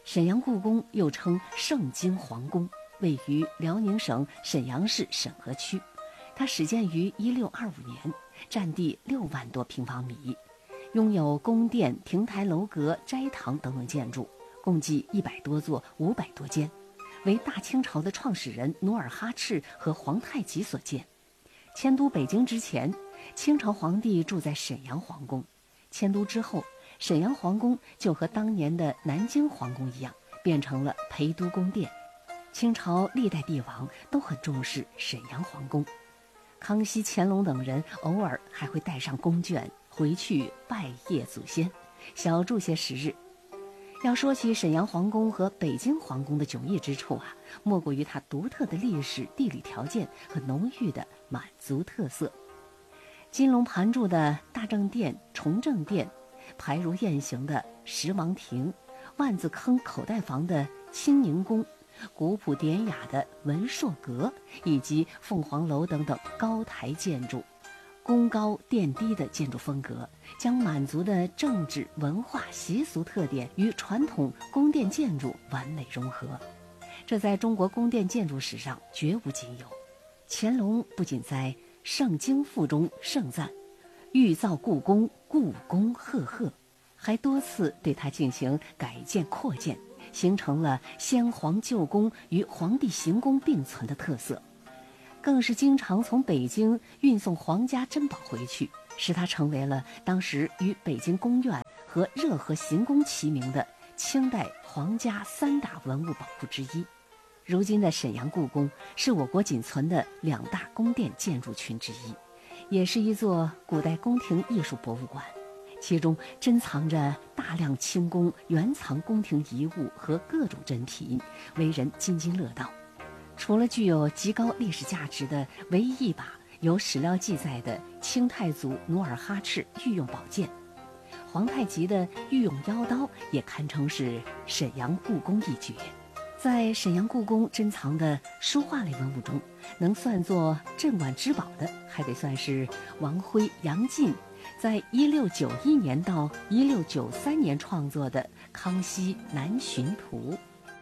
沈阳故宫又称盛京皇宫，位于辽宁省沈阳市沈河区。它始建于1625年，占地6万多平方米，拥有宫殿、亭台楼阁、斋堂等等建筑，共计100多座，500多间，为大清朝的创始人努尔哈赤和皇太极所建。迁都北京之前，清朝皇帝住在沈阳皇宫，迁都之后，沈阳皇宫就和当年的南京皇宫一样，变成了陪都宫殿。清朝历代帝王都很重视沈阳皇宫，康熙、乾隆等人偶尔还会带上宫眷回去拜谒祖先，小住些时日。要说起沈阳皇宫和北京皇宫的迥异之处啊，莫过于它独特的历史地理条件和浓郁的满族特色。金龙盘柱的大正殿、崇正殿，排如雁行的十王亭，万字坑口袋房的清宁宫，古朴典雅的文硕阁，以及凤凰楼等等高台建筑，宫高殿低的建筑风格，将满族的政治、文化、习俗特点与传统宫殿建筑完美融合，这在中国宫殿建筑史上绝无仅有。乾隆不仅在《盛京赋》中盛赞欲造故宫，故宫赫赫，还多次对它进行改建扩建，形成了先皇旧宫与皇帝行宫并存的特色，更是经常从北京运送皇家珍宝回去，使它成为了当时与北京宫苑和热河行宫齐名的清代皇家3大文物宝库之一。如今的沈阳故宫是我国仅存的2大宫殿建筑群之一，也是一座古代宫廷艺术博物馆，其中珍藏着大量清宫原藏宫廷遗物和各种珍品，为人津津乐道。除了具有极高历史价值的唯一一把有史料记载的清太祖努尔哈赤御用宝剑，皇太极的御用腰刀也堪称是沈阳故宫一绝。在沈阳故宫珍藏的书画类文物中，能算作镇馆之宝的，还得算是王辉、杨进在1691年到1693年创作的《康熙南巡图》。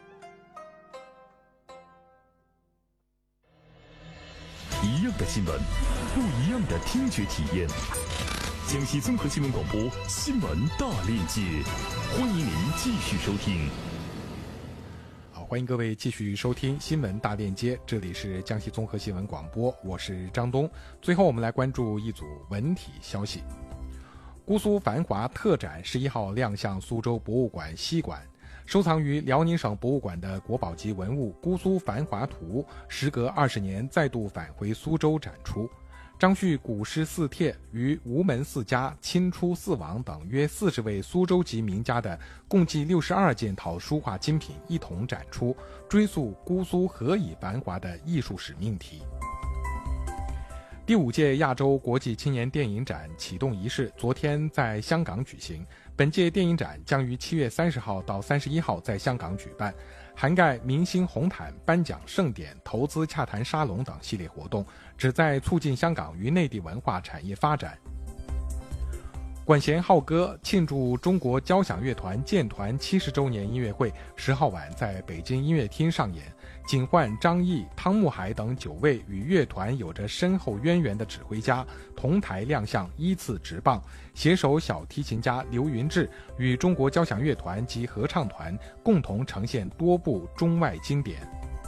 一样的新闻，不一样的听觉体验。江西综合新闻广播新闻大链接，欢迎您继续收听。 欢迎各位继续收听新闻大链接，这里是江西综合新闻广播，我是张东。最后我们来关注一组文体消息。姑苏繁华特展11号亮相苏州博物馆西馆，收藏于辽宁省博物馆的国宝级文物《姑苏繁华图》时隔20年再度返回苏州展出，张叙古诗四帖与吴门四家、钦出四王等约40位苏州籍名家的共计62件套书画精品一同展出，追溯姑苏何以繁华的艺术史命题。第5届亚洲国际青年电影展启动仪式昨天在香港举行，本届电影展将于7月30号到31号在香港举办，涵盖明星红毯、颁奖盛典、投资洽谈沙龙等系列活动，旨在促进香港与内地文化产业发展。管弦浩歌庆祝中国交响乐团建团70周年音乐会10号晚在北京音乐厅上演，警幻、张毅、汤沐海等9位与乐团有着深厚渊源的指挥家同台亮相，依次执棒，携手小提琴家刘云志与中国交响乐团及合唱团共同呈现多部中外经典。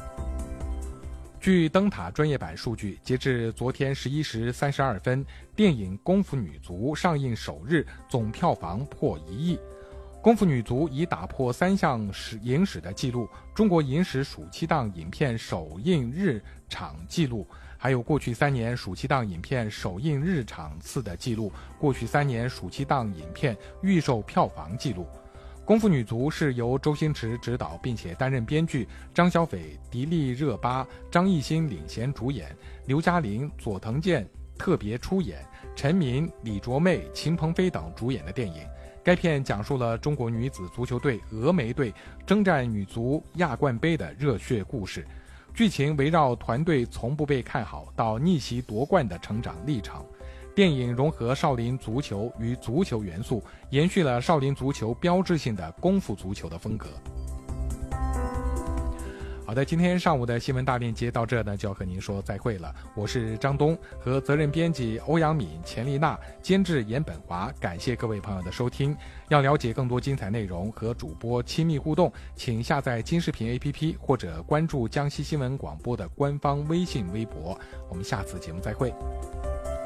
据灯塔专业版数据，截至昨天11时32分，电影《功夫女足》上映首日总票房破1亿。功夫女足已打破3项影史的记录，中国影史暑期档影片首映日场记录，还有过去3年暑期档影片首映日场次的记录，过去3年暑期档影片预售票房记录。功夫女足是由周星驰执导并且担任编剧，张小斐、迪丽热巴、张艺兴领衔主演，刘嘉玲、佐藤健特别出演，陈明、李卓媚、秦鹏飞等主演的电影。该片讲述了中国女子足球队峨眉队征战女足亚冠杯的热血故事，剧情围绕团队从不被看好到逆袭夺冠的成长历程。电影融合少林足球与足球元素，延续了少林足球标志性的功夫足球的风格。 好的，今天上午的新闻大链接到这呢，就要和您说再会了。我是张东，和责任编辑欧阳敏、钱丽娜，监制严本华，感谢各位朋友的收听。要了解更多精彩内容和主播亲密互动，请下载金视频 APP 或者关注江西新闻广播的官方微信微博。我们下次节目再会。